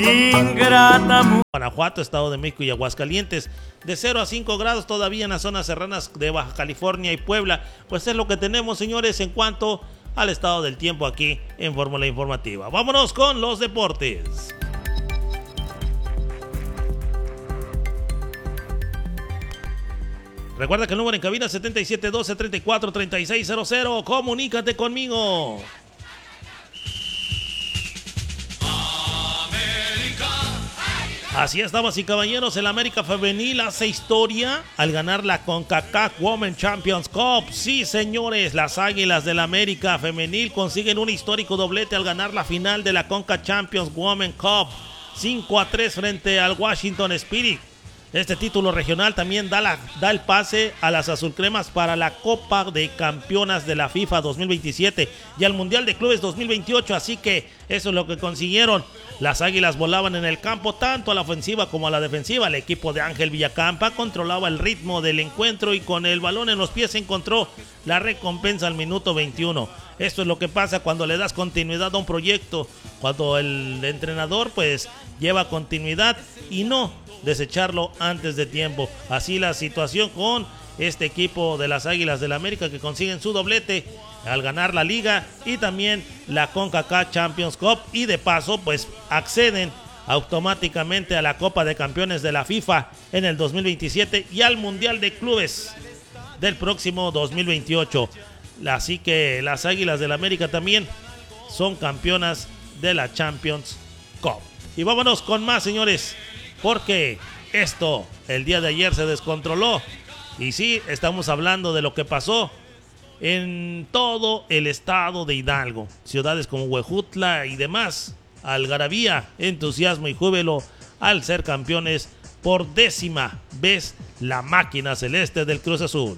Ingrata. Guanajuato, Estado de México y Aguascalientes. De 0 a 5 grados todavía en las zonas serranas de Baja California y Puebla. Pues es lo que tenemos, señores, en cuanto al estado del tiempo aquí en Fórmula Informativa. Vámonos con los deportes. Recuerda que el número en cabina es 7712-343600. Comunícate conmigo. Así es, damas y caballeros, el América Femenil hace historia al ganar la CONCACAF Women's Champions Cup. Sí, señores, las Águilas del América Femenil consiguen un histórico doblete al ganar la final de la CONCACAF Champions Women's Cup 5-3 frente al Washington Spirit. Este título regional también da el pase a las azulcremas para la Copa de Campeonas de la FIFA 2027 y al Mundial de Clubes 2028, así que eso es lo que consiguieron. Las Águilas volaban en el campo tanto a la ofensiva como a la defensiva. El equipo de Ángel Villacampa controlaba el ritmo del encuentro y con el balón en los pies encontró la recompensa al minuto 21. Esto es lo que pasa cuando le das continuidad a un proyecto, cuando el entrenador pues lleva continuidad y no desecharlo antes de tiempo. Así la situación con este equipo de las Águilas del América, que consiguen su doblete al ganar la liga y también la CONCACAF Champions Cup, y de paso pues acceden automáticamente a la Copa de Campeones de la FIFA en el 2027 y al Mundial de Clubes del próximo 2028. Así que las Águilas del América también son campeonas de la Champions Cup. Y vámonos con más, señores, porque esto el día de ayer se descontroló. Y sí, estamos hablando de lo que pasó en todo el estado de Hidalgo. Ciudades como Huejutla y demás. Algarabía, entusiasmo y júbilo al ser campeones por 10ª vez la máquina celeste del Cruz Azul.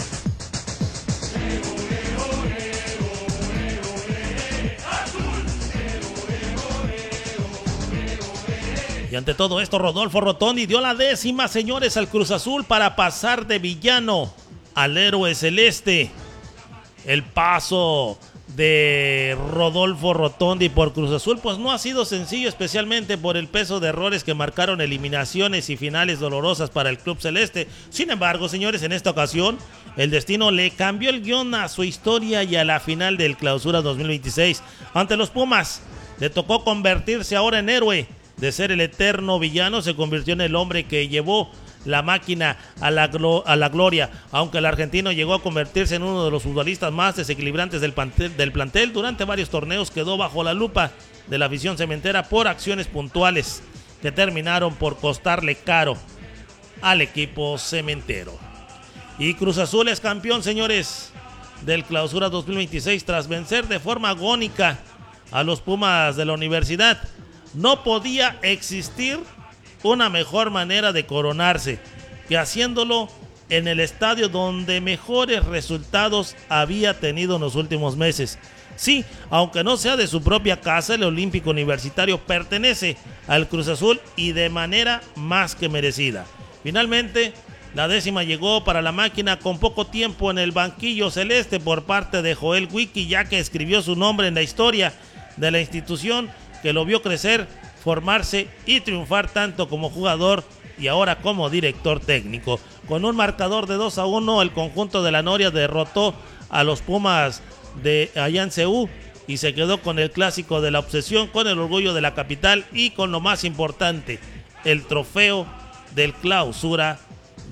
Y ante todo esto, Rodolfo Rotondi dio la 10ª, señores, al Cruz Azul para pasar de villano al héroe celeste. El paso de Rodolfo Rotondi por Cruz Azul pues no ha sido sencillo, especialmente por el peso de errores que marcaron eliminaciones y finales dolorosas para el club celeste. Sin embargo, señores, en esta ocasión el destino le cambió el guión a su historia y a la final del Clausura 2026. Ante los Pumas le tocó convertirse ahora en héroe. De ser el eterno villano, se convirtió en el hombre que llevó la máquina a la gloria. Aunque el argentino llegó a convertirse en uno de los futbolistas más desequilibrantes del plantel, durante varios torneos quedó bajo la lupa de la afición cementera por acciones puntuales que terminaron por costarle caro al equipo cementero. Y Cruz Azul es campeón, señores, del Clausura 2026 tras vencer de forma agónica a los Pumas de la Universidad. No podía existir una mejor manera de coronarse que haciéndolo en el estadio donde mejores resultados había tenido en los últimos meses. Sí, aunque no sea de su propia casa, el Olímpico Universitario pertenece al Cruz Azul y de manera más que merecida. Finalmente, la 10ª llegó para la máquina con poco tiempo en el banquillo celeste por parte de Joel Wiki, ya que escribió su nombre en la historia de la institución que lo vio crecer, formarse y triunfar tanto como jugador y ahora como director técnico. Con un marcador de 2-1, el conjunto de la Noria derrotó a los Pumas de allá en CU y se quedó con el clásico de la obsesión, con el orgullo de la capital y con lo más importante, el trofeo del Clausura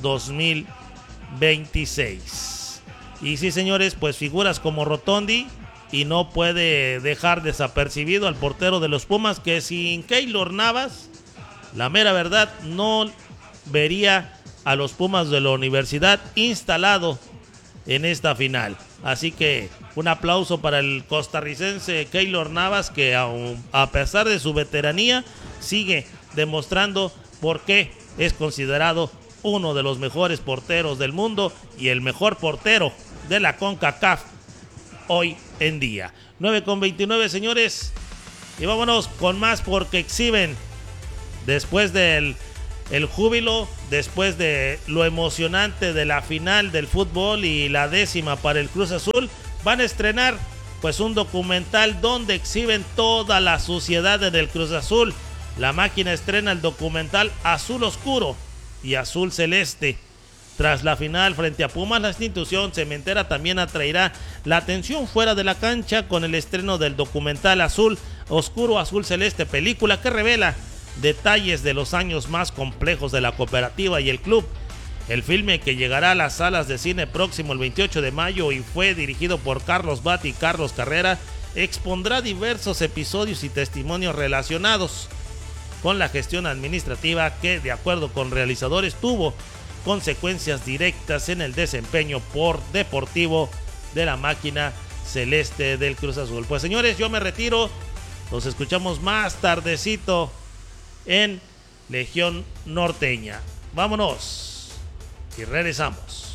2026. Y sí, señores, pues figuras como Rotondi, y no puede dejar desapercibido al portero de los Pumas, que sin Keylor Navas, la mera verdad, no vería a los Pumas de la Universidad instalado en esta final. Así que un aplauso para el costarricense Keylor Navas, que a pesar de su veteranía sigue demostrando por qué es considerado uno de los mejores porteros del mundo y el mejor portero de la CONCACAF hoy en día. 9:29, señores, y vámonos con más porque exhiben, después del júbilo, después de lo emocionante de la final del fútbol y la 10ª para el Cruz Azul, van a estrenar pues un documental donde exhiben toda la suciedad del Cruz Azul La Máquina estrena el documental Azul Oscuro y Azul Celeste. Tras la final frente a Pumas, la institución cementera también atraerá la atención fuera de la cancha con el estreno del documental Azul Oscuro, Azul Celeste, película que revela detalles de los años más complejos de la cooperativa y el club. El filme, que llegará a las salas de cine próximo el 28 de mayo y fue dirigido por Carlos Bat y Carlos Carrera, expondrá diversos episodios y testimonios relacionados con la gestión administrativa que, de acuerdo con realizadores, tuvo consecuencias directas en el desempeño deportivo de la Máquina Celeste del Cruz Azul. Pues señores, yo me retiro, los escuchamos más tardecito en Legión Norteña. Vámonos y regresamos.